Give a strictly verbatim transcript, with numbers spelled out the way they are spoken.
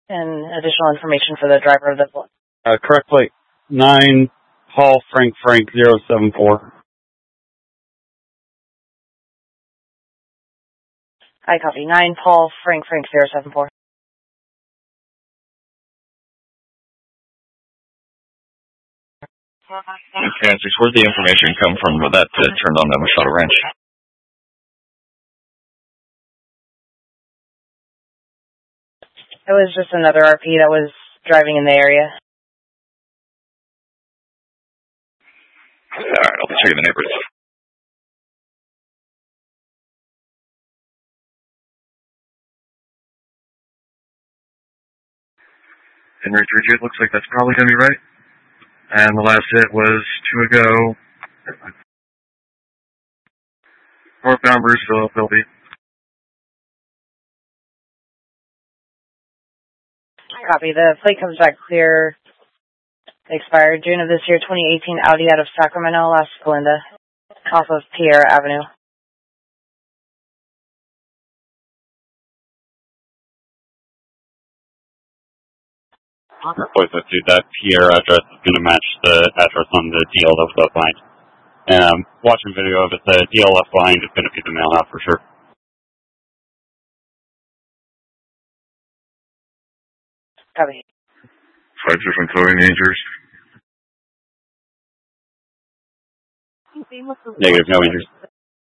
And additional information for the driver of the vehicle. Uh, correct plate nine Paul Frank Frank zero seven four. I copy. nine Paul Frank Frank zero seven four. Okay, six, where'd the information come from that uh, turned on the Machado Ranch? It was just another R P that was driving in the area. Alright, I'll be checking the neighbors. Henry three G, it looks like that's probably going to be right. And the last hit was two ago. Northbound Bruceville, Philby. Copy. The plate comes back clear. Expired June of this year, twenty eighteen Audi out of Sacramento, Las Galinda, off of Pierre Avenue. Voice that dude, that Pierre address is going to match the address on the D L F left behind. And I'm watching video of it. The D L F behind is going to be the mail out for sure. Copy. Five different coding majors. Negative, no injuries.